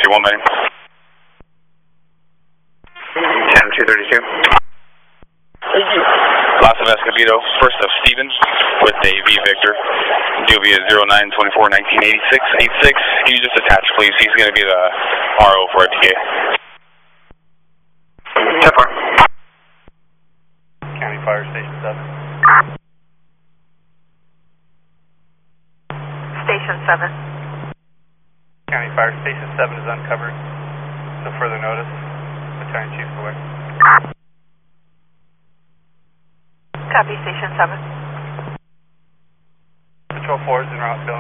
1 minute. 10-232. Lots of Escondido, first of Stevens with a V Victor. DOB is 0924-1986-86. Can you just attach, please? He's going to be the RO for IPK. 10-4. County Fire Station 7. Station 7. County Fire Station 7 is uncovered. So further notice. Battalion Chief's away. Copy, Station 7. Patrol 4 is en route, Bill.